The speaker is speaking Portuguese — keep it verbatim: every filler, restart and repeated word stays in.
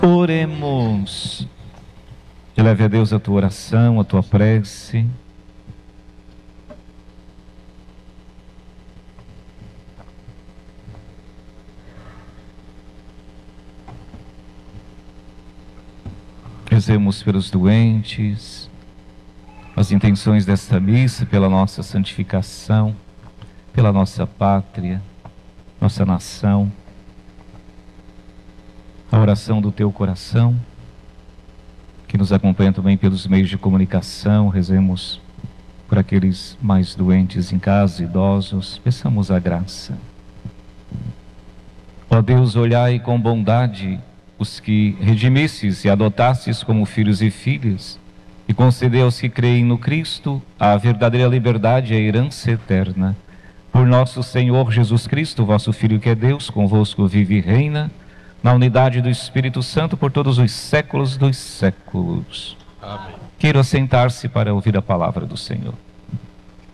Oremos. Eleve a Deus a tua oração, a tua prece. Rezemos pelos doentes, as intenções desta missa, pela nossa santificação, pela nossa pátria, nossa nação. A oração do teu coração, que nos acompanha também pelos meios de comunicação. Rezemos por aqueles mais doentes em casa, idosos. Peçamos a graça. Ó Deus, olhai com bondade os que redimistes e adotastes como filhos e filhas, e concedei aos que creem no Cristo a verdadeira liberdade e a herança eterna. Por nosso Senhor Jesus Cristo, vosso Filho, que é Deus, convosco vive e reina, na unidade do Espírito Santo, por todos os séculos dos séculos. Amém. Queira sentar-se para ouvir a palavra do Senhor.